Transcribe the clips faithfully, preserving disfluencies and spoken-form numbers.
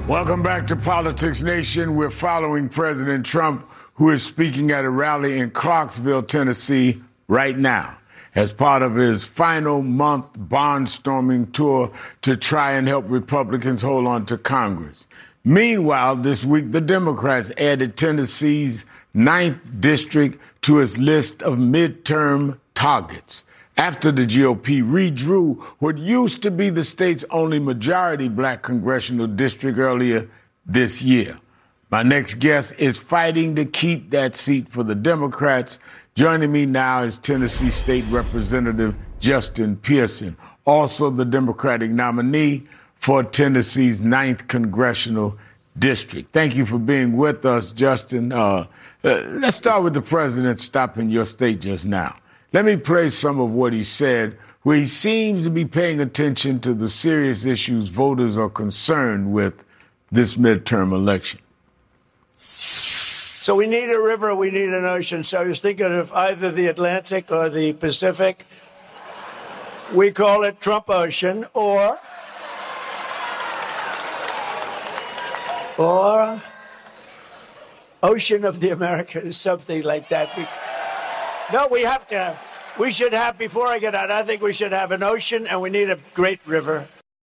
Welcome back to Politics Nation. We're following President Trump, who is speaking at a rally in Clarksville, Tennessee, right now, as part of his final month barnstorming tour to try and help Republicans hold on to Congress. Meanwhile, this week, the Democrats added Tennessee's ninth district to its list of midterm targets, after the G O P redrew what used to be the state's only majority black congressional district earlier this year. My next guest is fighting to keep that seat for the Democrats. Joining me now is Tennessee State Representative Justin Pearson, also the Democratic nominee for Tennessee's ninth congressional district. Thank you for being with us, Justin. Uh, uh, let's start with the president stopping your state just now. Let me play some of what he said, where he seems to be paying attention to the serious issues voters are concerned with this midterm election. So we need a river, we need an ocean. So I was thinking of either the Atlantic or the Pacific. We call it Trump Ocean, or, or Ocean of the Americas, something like that. We, No, we have to have, we should have, before I get out, I think we should have an ocean and we need a great river.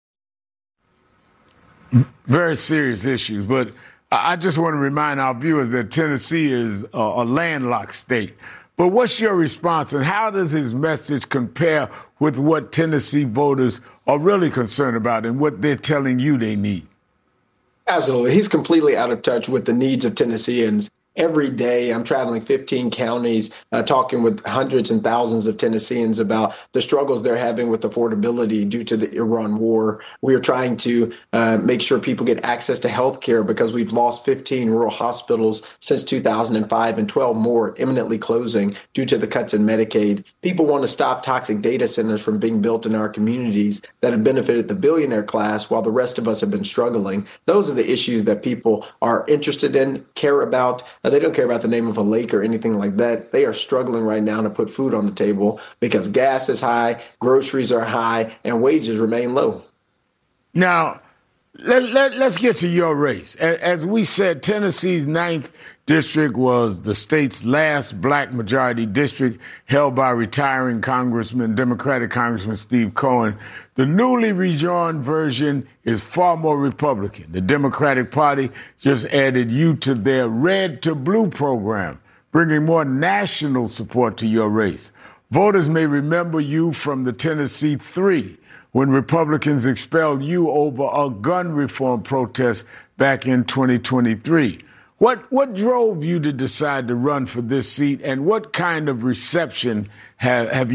Very serious issues, but I just want to remind our viewers that Tennessee is a, a landlocked state. But what's your response, and how does his message compare with what Tennessee voters are really concerned about and what they're telling you they need? Absolutely. He's completely out of touch with the needs of Tennesseans. Every day, I'm traveling fifteen counties, uh, talking with hundreds and thousands of Tennesseans about the struggles they're having with affordability due to the Iran war. We are trying to uh, make sure people get access to health care because we've lost fifteen rural hospitals since two thousand five and twelve more imminently closing due to the cuts in Medicaid. People want to stop toxic data centers from being built in our communities that have benefited the billionaire class while the rest of us have been struggling. Those are the issues that people are interested in, care about. Uh, They don't care about the name of a lake or anything like that. They are struggling right now to put food on the table because gas is high, groceries are high, and wages remain low. Now, let, let, let's get to your race. As we said, Tennessee's ninth district was the state's last black majority district, held by retiring Congressman, Democratic Congressman Steve Cohen. The newly rejoined version is far more Republican. The Democratic Party just added you to their Red to Blue program, bringing more national support to your race. Voters may remember you from the Tennessee Three, when Republicans expelled you over a gun reform protest back in twenty twenty-three. What what drove you to decide to run for this seat, and what kind of reception have, have